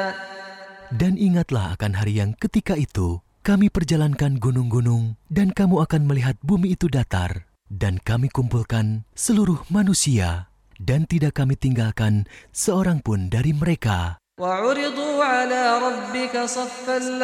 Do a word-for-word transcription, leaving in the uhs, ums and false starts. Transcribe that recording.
Dan ingatlah akan hari yang ketika itu kami perjalankan gunung-gunung dan kamu akan melihat bumi itu datar. Dan kami kumpulkan seluruh manusia dan tidak kami tinggalkan seorang pun dari mereka.